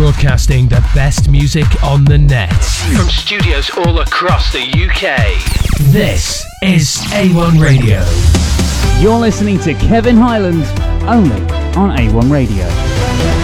broadcasting the best music on the net from studios all across the UK. This is A1 Radio. You're listening to Kevin Highland only on A1 Radio.